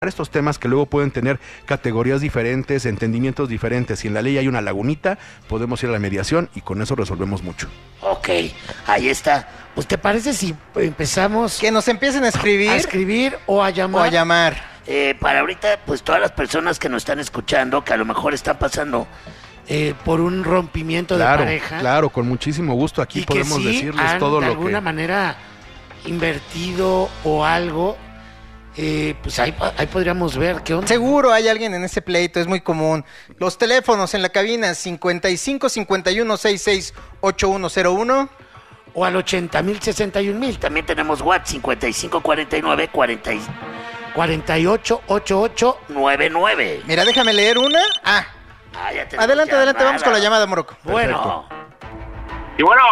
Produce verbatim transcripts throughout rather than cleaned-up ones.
estos temas que luego pueden tener categorías diferentes, entendimientos diferentes. Si en la ley hay una lagunita, podemos ir a la mediación y con eso resolvemos mucho. Ok, ahí está. Pues ¿te parece si empezamos? Que nos empiecen a escribir. A escribir o a llamar. O a llamar. Eh, para ahorita, pues todas las personas que nos están escuchando, que a lo mejor están pasando eh, por un rompimiento claro, de pareja. Claro, con muchísimo gusto. Aquí y podemos que sí decirles han, todo de lo que... de alguna manera invertido o algo. Eh, pues ahí, ahí podríamos ver qué onda. Seguro hay alguien en ese pleito, es muy común. Los teléfonos en la cabina cincuenta y cinco cincuenta y uno sesenta y seis ochenta y uno cero uno o al ochenta mil sesenta y un mil. También tenemos WhatsApp cincuenta y cinco cuarenta y nueve cuarenta y ocho ochenta y ocho noventa y nueve. Mira, déjame leer una. Ah, ah ya adelante, adelante, vamos con la llamada, Morocco. Bueno. Y bueno.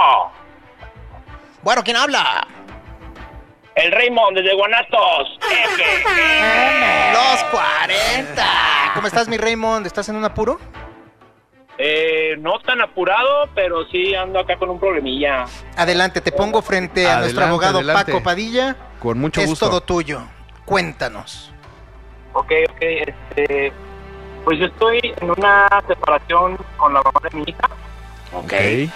Bueno, ¿quién habla? El Raymond desde Guanatos. Los cuarenta. ¿Cómo estás, mi Raymond? ¿Estás en un apuro? Eh, no tan apurado, pero sí ando acá con un problemilla. Adelante, te pongo frente a Adelante, nuestro abogado adelante. Paco Padilla. Con mucho es gusto. todo tuyo. Cuéntanos. Ok, ok, este... Pues yo estoy en una separación con la mamá de mi hija. Ok.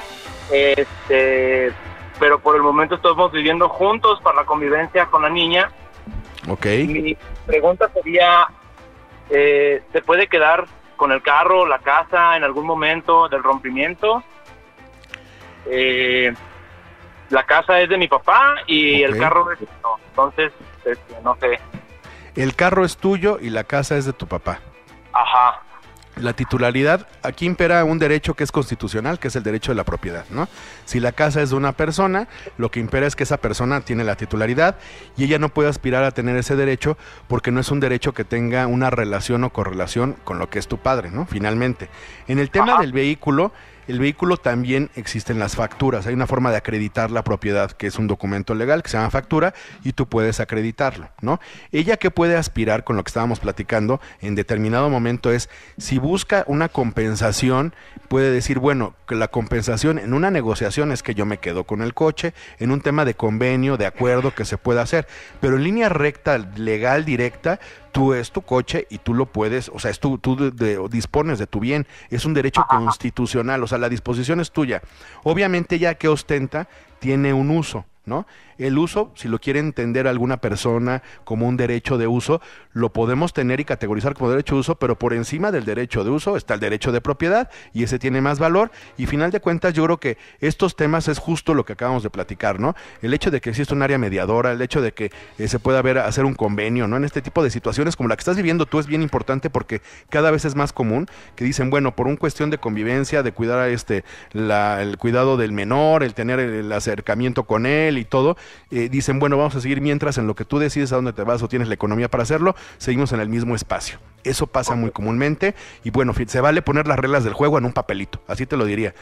Este... Pero por el momento estamos viviendo juntos para la convivencia con la niña. Ok. Mi pregunta sería, eh, ¿se puede quedar con el carro, la casa en algún momento del rompimiento? Eh, la casa es de mi papá y Ok. el carro es mío. Entonces, este, no sé. El carro es tuyo y la casa es de tu papá. Ajá. La titularidad, aquí impera un derecho que es constitucional, que es el derecho de la propiedad, ¿no? Si la casa es de una persona, lo que impera es que esa persona tiene la titularidad y ella no puede aspirar a tener ese derecho porque no es un derecho que tenga una relación o correlación con lo que es tu padre, ¿no? Finalmente. En el tema Ajá. del vehículo, el vehículo también existen las facturas. Hay una forma de acreditar la propiedad, que es un documento legal que se llama factura, y tú puedes acreditarlo, ¿no? Ella que puede aspirar con lo que estábamos platicando en determinado momento es, si busca una compensación, puede decir, bueno, que la compensación en una negociación es que yo me quedo con el coche, en un tema de convenio, de acuerdo que se pueda hacer, pero en línea recta, legal, directa, tú es tu coche y tú lo puedes, o sea, es tú, tú de, de, dispones de tu bien, es un derecho constitucional, o sea, la disposición es tuya. Obviamente ya que ostenta, tiene un uso, ¿no? El uso, si lo quiere entender alguna persona como un derecho de uso, lo podemos tener y categorizar como derecho de uso, pero por encima del derecho de uso está el derecho de propiedad y ese tiene más valor y final de cuentas yo creo que estos temas es justo lo que acabamos de platicar, ¿no? El hecho de que exista un área mediadora, el hecho de que eh, se pueda ver, hacer un convenio, ¿no? En este tipo de situaciones como la que estás viviendo tú es bien importante porque cada vez es más común que dicen, bueno, por una cuestión de convivencia, de cuidar a este, la, el cuidado del menor, el tener el, el acercamiento con él y todo, Eh, dicen, bueno, vamos a seguir mientras en lo que tú decides a dónde te vas o tienes la economía para hacerlo, seguimos en el mismo espacio. Eso pasa muy comúnmente y bueno, se vale poner las reglas del juego en un papelito, así te lo diría.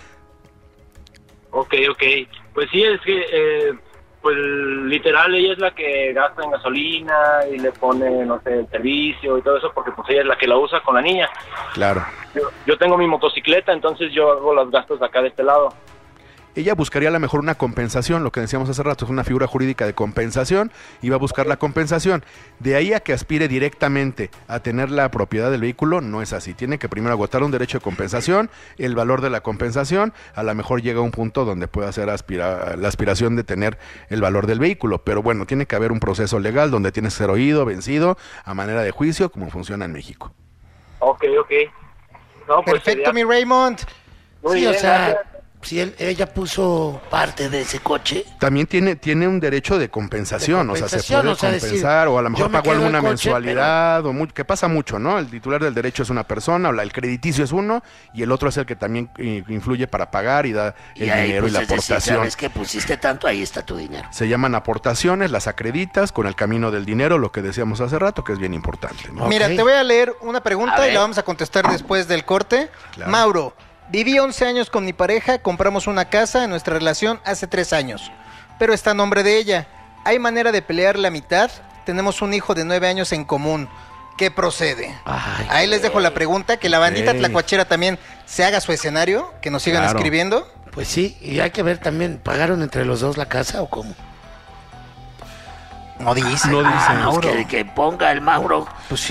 Ok, ok. Pues sí, es que, eh, pues literal, ella es la que gasta en gasolina y le pone, no sé, el servicio y todo eso, porque pues ella es la que la usa con la niña. Claro. Yo, yo tengo mi motocicleta, entonces yo hago los gastos de acá de este lado. Ella buscaría a lo mejor una compensación, lo que decíamos hace rato, es una figura jurídica de compensación, y va a buscar la compensación. De ahí a que aspire directamente a tener la propiedad del vehículo, no es así. Tiene que primero agotar un derecho de compensación, el valor de la compensación, a lo mejor llega a un punto donde pueda hacer aspira, la aspiración de tener el valor del vehículo. Pero bueno, tiene que haber un proceso legal donde tiene que ser oído, vencido, a manera de juicio, como funciona en México. Ok, ok. No, pues Perfecto, sería... mi Raymond. Muy Sí, bien, o sea, gracias. si él, ella puso parte de ese coche. También tiene, tiene un derecho de compensación, De o sea, se compensación, puede o sea, compensar, decir, o a lo yo mejor me pagó quedo el alguna coche, mensualidad, o muy, que pasa mucho, ¿no? El titular del derecho es una persona, o la, el crediticio es uno, y el otro es el que también eh, influye para pagar y da el Y ahí, dinero pues, y la es decir, aportación. sabes que pusiste tanto, ahí está tu dinero. Se llaman aportaciones, las acreditas con el camino del dinero, lo que decíamos hace rato, que es bien importante, ¿no? Ok. Mira, te voy a leer una A pregunta ver. y la vamos a contestar después del corte. Claro. Mauro, viví once años con mi pareja, compramos una casa en nuestra relación hace tres años, pero está a nombre de ella. ¿Hay manera de pelear la mitad? Tenemos un hijo de nueve años en común. ¿Qué procede? Ay, Ahí les dejo la pregunta, que la bandita Ok. tlacuachera también se haga su escenario, que nos sigan Claro. escribiendo. pues sí, y hay que ver también, ¿pagaron entre los dos la casa o cómo? No dice. No dice. Ah, pues Mauro. que, que ponga el Mauro. Pues